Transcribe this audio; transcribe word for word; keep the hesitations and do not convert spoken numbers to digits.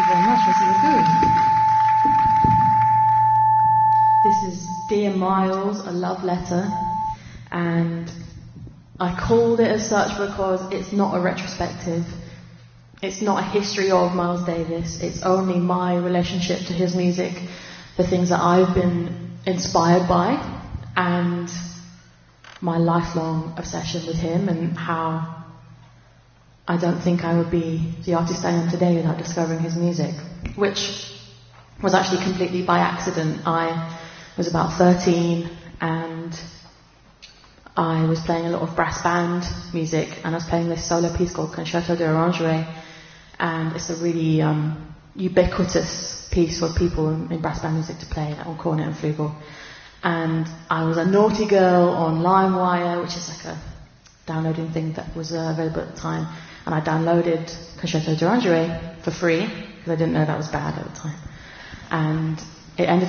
very much, Missus Lagoon. This is Dear Miles, a love letter, and I called it as such because it's not a retrospective. It's not a history of Miles Davis. It's only my relationship to his music, the things that I've been inspired by, and my lifelong obsession with him, and how I don't think I would be the artist I am today without discovering his music, which was actually completely by accident. I was about thirteen and I was playing a lot of brass band music, and I was playing this solo piece called Concerto d'Orangerie, and it's a really um, ubiquitous piece for people in, in brass band music to play on cornet and flugel. And I was a naughty girl on LimeWire, which is like a downloading thing that was uh, available at the time, and I downloaded Concerto d'Orangerie for free because I didn't know that was bad at the time, and it ended